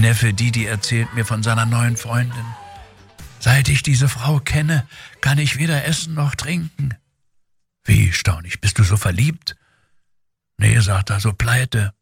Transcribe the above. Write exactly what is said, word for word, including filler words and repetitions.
Neffe Didi erzählt mir von seiner neuen Freundin. Seit ich diese Frau kenne, kann ich weder essen noch trinken. Wie, staun ich, bist du so verliebt? Nee, sagt er, so pleite.